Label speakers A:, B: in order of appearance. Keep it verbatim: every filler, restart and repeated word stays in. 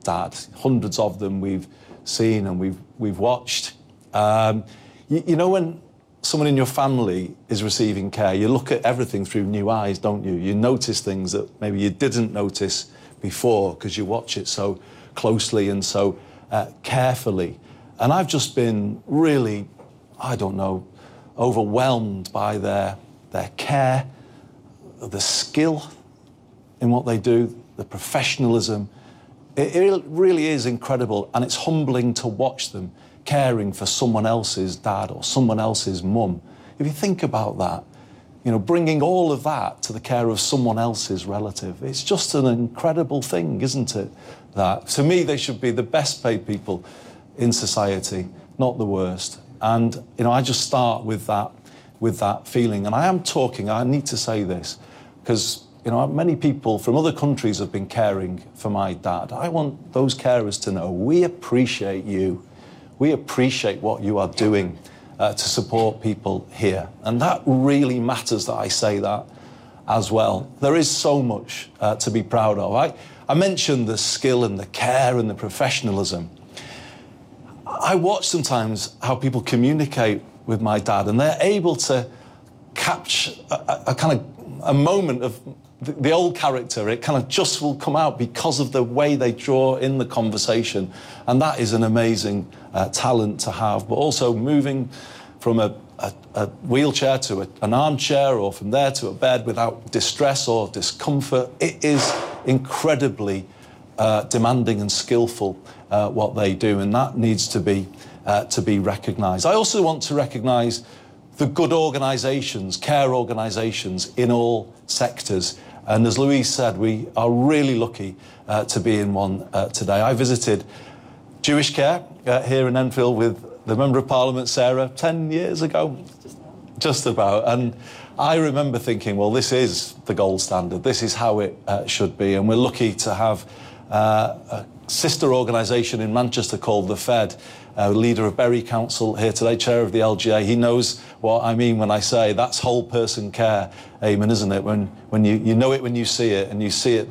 A: dad. Hundreds of them we've seen and we've, we've watched. Um, you, you know, when someone in your family is receiving care, you look at everything through new eyes, don't you? You notice things that maybe you didn't notice before because you watch it so closely and so uh, carefully. And I've just been really, I don't know, overwhelmed by their, their care, the skill in what they do, the professionalism. It, it really is incredible, and it's humbling to watch them caring for someone else's dad or someone else's mum. If you think about that, you know, bringing all of that to the care of someone else's relative, it's just an incredible thing, isn't it? That, to me, they should be the best paid people in society, not the worst. And, you know, I just start with that, with that feeling. And I am talking, I need to say this, because, you know, many people from other countries have been caring for my dad. I want those carers to know we appreciate you. We appreciate what you are doing uh, to support people here. And that really matters that I say that as well. There is so much uh, to be proud of. I, I mentioned the skill and the care and the professionalism. I watch sometimes how people communicate with my dad, and they're able to capture a, a, a kind of a moment of the, the old character. It kind of just will come out because of the way they draw in the conversation, and that is an amazing uh, talent to have. But also moving from a, a, a wheelchair to a, an armchair, or from there to a bed without distress or discomfort, it is incredibly uh, demanding and skillful uh, what they do, and that needs to be uh, to be recognised. I also want to recognise the good organisations, care organisations in all sectors. And as Louise said, we are really lucky uh, to be in one uh, today. I visited Jewish Care uh, here in Enfield with the Member of Parliament, Sarah, ten years ago, just about. And I remember thinking, well, this is the gold standard. This is how it uh, should be. And we're lucky to have uh, a sister organisation in Manchester called The Fed, uh, leader of Bury Council here today, chair of the L G A. He knows what I mean when I say that's whole person care, Eamon, isn't it? When, when you, you know it when you see it, and you see it